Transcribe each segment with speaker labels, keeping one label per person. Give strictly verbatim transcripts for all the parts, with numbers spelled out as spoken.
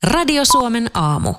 Speaker 1: Radio Suomen aamu.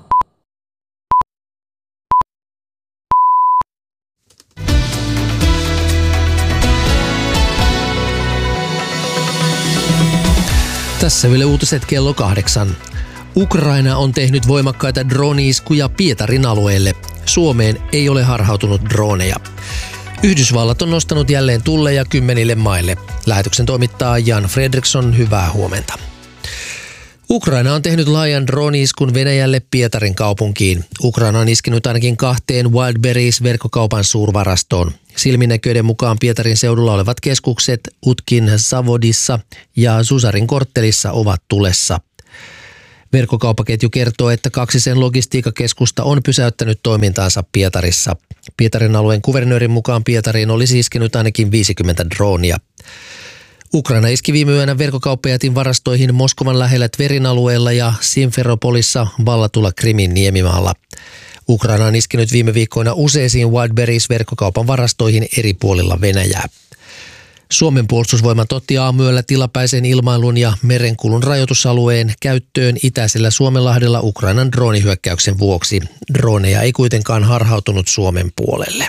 Speaker 2: Tässä vielä uutiset kello kahdeksan. Ukraina on tehnyt voimakkaita drone-iskuja Pietarin alueelle. Suomeen ei ole harhautunut droneja. Yhdysvallat on nostanut jälleen tulleja kymmenille maille. Lähetyksen toimittaa Jan Fredriksson, hyvää huomenta. Ukraina on tehnyt laajan drone-iskun Venäjälle Pietarin kaupunkiin. Ukraina on iskenyt ainakin kahteen Wildberries-verkkokaupan suurvarastoon. Silminnäköiden mukaan Pietarin seudulla olevat keskukset Utkin Savodissa ja Susarin korttelissa ovat tulessa. Verkkokauppaketju kertoo, että kaksi sen logistiikkakeskusta on pysäyttänyt toimintaansa Pietarissa. Pietarin alueen kuvernöörin mukaan Pietariin olisi iskenyt ainakin viisikymmentä droonia. Ukraina iski viime yönä verkkokauppajätin varastoihin Moskovan lähellä Tverin alueella ja Simferopolissa vallatulla Krimin niemimaalla. Ukraina on iskenyt viime viikkoina useisiin Wildberries-verkkokaupan varastoihin eri puolilla Venäjää. Suomen puolustusvoimat otti aamuyöllä tilapäisen ilmailun ja merenkulun rajoitusalueen käyttöön itäisellä Suomenlahdella Ukrainan droonihyökkäyksen vuoksi. Droneja ei kuitenkaan harhautunut Suomen puolelle.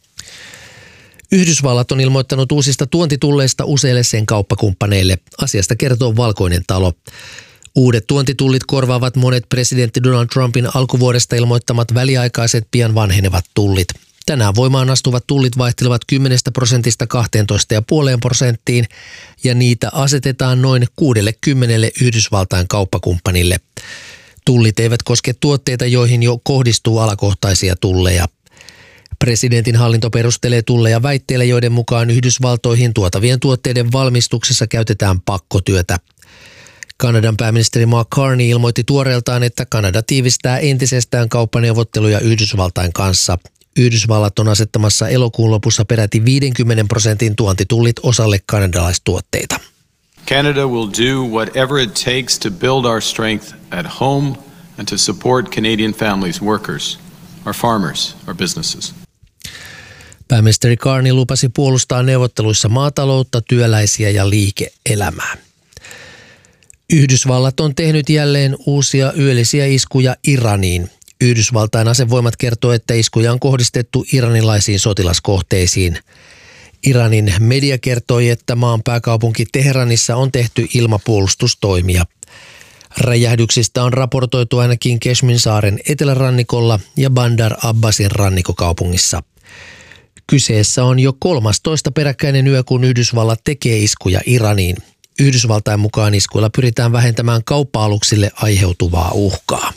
Speaker 2: Yhdysvallat on ilmoittanut uusista tuontitulleista useille sen kauppakumppaneille. Asiasta kertoo Valkoinen talo. Uudet tuontitullit korvaavat monet presidentti Donald Trumpin alkuvuodesta ilmoittamat väliaikaiset pian vanhenevat tullit. Tänään voimaan astuvat tullit vaihtelevat kymmenestä prosentista kahteentoista pilkku viiteen prosenttiin ja niitä asetetaan noin kuudellekymmenelle Yhdysvaltain kauppakumppanille. Tullit eivät koske tuotteita, joihin jo kohdistuu alakohtaisia tulleja. Presidentin hallinto perustelee tulleja väitteillä, joiden mukaan Yhdysvaltoihin tuotavien tuotteiden valmistuksessa käytetään pakkotyötä. Kanadan pääministeri Mark Carney ilmoitti tuoreeltaan, että Kanada tiivistää entisestään kauppaneuvotteluja Yhdysvaltain kanssa. Yhdysvallat on asettamassa elokuun lopussa peräti viidenkymmenen prosentin tuontitullit osalle kanadalaistuotteita.
Speaker 3: Canada will do whatever it takes to build our strength at home and to support Canadian families, workers, our farmers, our businesses.
Speaker 2: Pääministeri Carney lupasi puolustaa neuvotteluissa maataloutta, työläisiä ja liike-elämää. Yhdysvallat on tehnyt jälleen uusia yöllisiä iskuja Iraniin. Yhdysvaltain asevoimat kertoo, että iskuja on kohdistettu iranilaisiin sotilaskohteisiin. Iranin media kertoi, että maan pääkaupunki Teheranissa on tehty ilmapuolustustoimia. Räjähdyksistä on raportoitu ainakin Kashmir-saaren etelärannikolla ja Bandar Abbasin rannikkokaupungissa. Kyseessä on jo kolmastoista peräkkäinen yö, kun Yhdysvallat tekee iskuja Iraniin. Yhdysvaltain mukaan iskuilla pyritään vähentämään kauppa-aluksille aiheutuvaa uhkaa.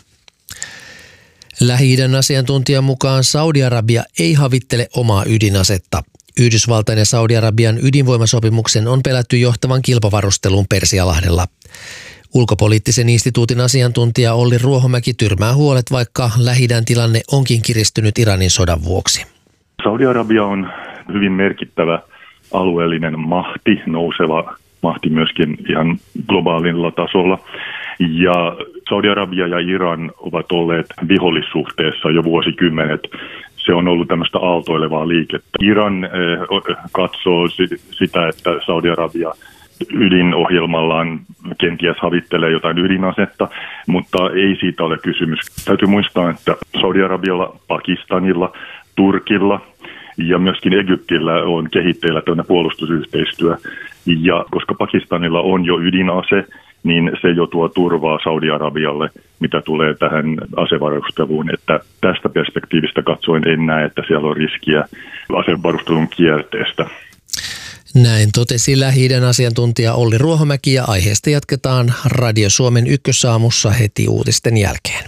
Speaker 2: Lähi-idän asiantuntijan mukaan Saudi-Arabia ei havittele omaa ydinasetta. Yhdysvaltain ja Saudi-Arabian ydinvoimasopimuksen on pelätty johtavan kilpavarusteluun Persialahdella. Ulkopoliittisen instituutin asiantuntija Olli Ruohomäki tyrmää huolet, vaikka Lähi-idän tilanne onkin kiristynyt Iranin sodan vuoksi.
Speaker 4: Saudi-Arabia on hyvin merkittävä alueellinen mahti, nouseva mahti myöskin ihan globaalilla tasolla. Ja Saudi-Arabia ja Iran ovat olleet vihollissuhteessa jo vuosikymmenet. Se on ollut tämmöistä aaltoilevaa liikettä. Iran eh, katsoo sitä, että Saudi-Arabia ydinohjelmallaan kenties havittelee jotain ydinasetta, mutta ei siitä ole kysymys. Täytyy muistaa, että Saudi-Arabialla, Pakistanilla, Turkilla ja myöskin Egyptillä on kehitteillä tämmöinen puolustusyhteistyö. Ja koska Pakistanilla on jo ydinase, niin se jo tuo turvaa Saudi-Arabialle, mitä tulee tähän asevarusteluun. Että tästä perspektiivistä katsoen en näe, että siellä on riskiä asevarustelun kierteestä.
Speaker 2: Näin totesi Lähi-idän asiantuntija Olli Ruohomäki ja aiheesta jatketaan Radio Suomen ykkösaamussa heti uutisten jälkeen.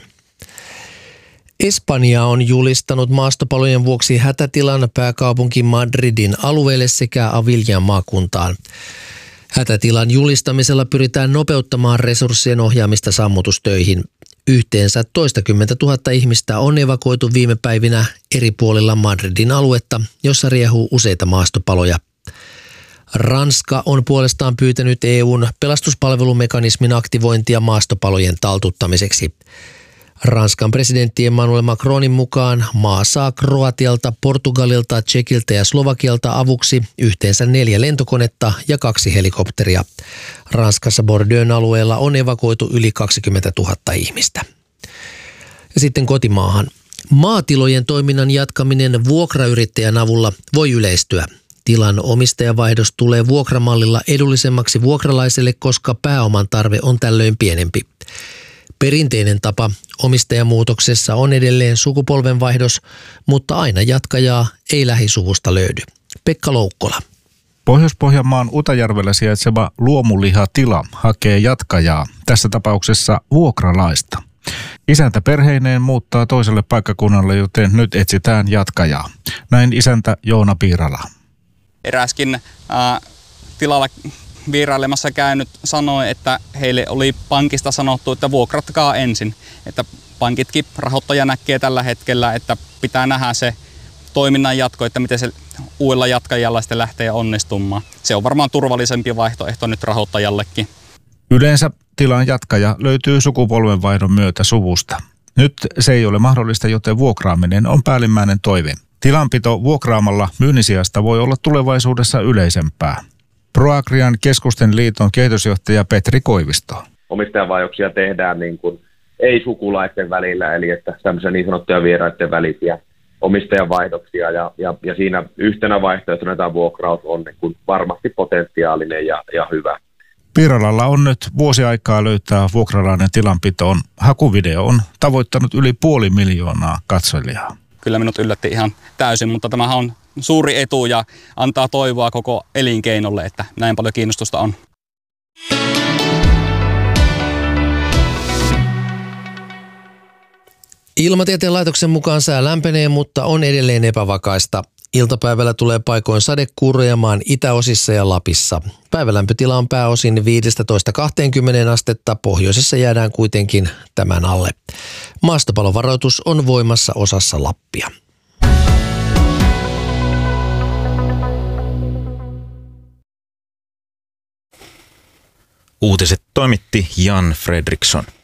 Speaker 2: Espanja on julistanut maastopalojen vuoksi hätätilan pääkaupunki Madridin alueelle sekä Aviljan maakuntaan. Hätätilan julistamisella pyritään nopeuttamaan resurssien ohjaamista sammutustöihin. Yhteensä toistakymmentä tuhatta ihmistä on evakuoitu viime päivinä eri puolilla Madridin aluetta, jossa riehuu useita maastopaloja. Ranska on puolestaan pyytänyt E U:n pelastuspalvelumekanismin aktivointia maastopalojen taltuttamiseksi. Ranskan presidentti Emmanuel Macronin mukaan maa saa Kroatialta, Portugalilta, Tšekiltä ja Slovakialta avuksi yhteensä neljä lentokonetta ja kaksi helikopteria. Ranskassa Bordeaux'n alueella on evakuoitu yli kaksikymmentätuhatta ihmistä. Ja sitten kotimaahan. Maatilojen toiminnan jatkaminen vuokrayrittäjän avulla voi yleistyä. Tilan omistajavaihdos tulee vuokramallilla edullisemmaksi vuokralaiselle, koska pääoman tarve on tällöin pienempi. Perinteinen tapa omistajamuutoksessa on edelleen sukupolvenvaihdos, mutta aina jatkajaa ei lähisuvusta löydy. Pekka Loukkola.
Speaker 1: Pohjois-Pohjanmaan Utajärvellä sijaitseva luomulihatila hakee jatkajaa, tässä tapauksessa vuokralaista. Isäntä perheineen muuttaa toiselle paikkakunnalle, joten nyt etsitään jatkajaa. Näin isäntä Joona Piirala.
Speaker 5: Eräskin äh, tilalla vierailemassa käynyt sanoi, että heille oli pankista sanottu, että vuokratkaa ensin. Että pankitkin rahoittaja näkee tällä hetkellä, että pitää nähdä se toiminnan jatko, että miten se uudella jatkajalla sitten lähtee onnistumaan. Se on varmaan turvallisempi vaihtoehto nyt rahoittajallekin.
Speaker 1: Yleensä tilan jatkaja löytyy sukupolvenvaihdon myötä suvusta. Nyt se ei ole mahdollista, joten vuokraaminen on päällimmäinen toive. Tilanpito vuokraamalla myynnin sijasta voi olla tulevaisuudessa yleisempää. ProAgrian keskusten liiton kehitysjohtaja Petri Koivisto.
Speaker 6: Omistajavaihdoksia tehdään niin kuin ei-sukulaisten välillä, eli että tämmöisiä niin sanottuja vieraiden välisiä omistajavaihdoksia, ja, ja, ja siinä yhtenä vaihtoehtona tämä vuokraus on niin kuin varmasti potentiaalinen ja, ja hyvä.
Speaker 1: Piiralalla on nyt vuosi aikaa löytää vuokralainen tilanpitoon. Hakuvideo on tavoittanut yli puoli miljoonaa katsojaa.
Speaker 5: Kyllä minut yllätti ihan täysin, mutta tämähän on suuri etu ja antaa toivoa koko elinkeinolle, että näin paljon kiinnostusta on.
Speaker 2: Ilmatieteen laitoksen mukaan sää lämpenee, mutta on edelleen epävakaista. Iltapäivällä tulee paikoin sadekuuroja maan itäosissa ja Lapissa. Päivälämpötila on pääosin viisitoista kaksikymmentä astetta, pohjoisessa jäädään kuitenkin tämän alle. Maastopalovaroitus on voimassa osassa Lappia.
Speaker 7: Uutiset toimitti Jan Fredriksson.